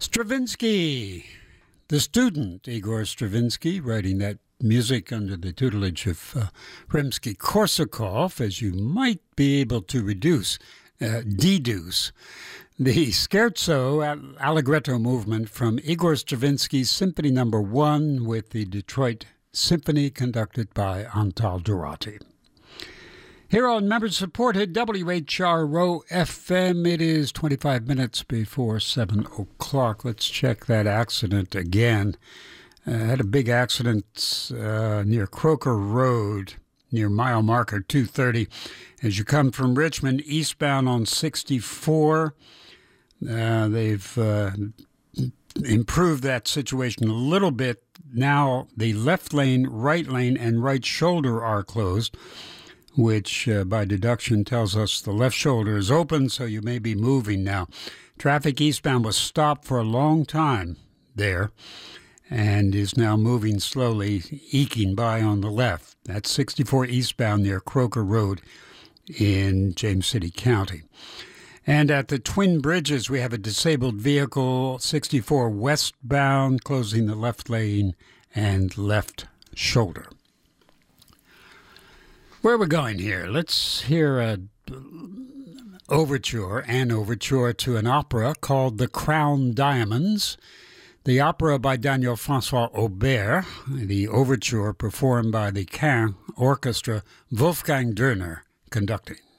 Stravinsky, the student Igor Stravinsky, writing that music under the tutelage of Rimsky-Korsakov, as you might be able to deduce. The scherzo allegretto movement from Igor Stravinsky's Symphony No. 1 with the Detroit Symphony conducted by Antal Dorati. Here on member-supported WHRO FM, it is 25 minutes before 7 o'clock. Let's check that accident again. Had a big accident near Croker Road, near mile marker 230. As you come from Richmond eastbound on 64, they've improved that situation a little bit. Now the left lane, right lane, and right shoulder are closed, which by deduction tells us the left shoulder is open, so you may be moving now. Traffic eastbound was stopped for a long time there and is now moving slowly, eking by on the left. That's 64 eastbound near Croker Road in James City County. And at the Twin Bridges, we have a disabled vehicle, 64 westbound, closing the left lane and left shoulder. Where are we going here? Let's hear an overture to an opera called The Crown Diamonds. The opera by Daniel Francois Aubert, the overture performed by the Caen Orchestra, Wolfgang Dörner conducting.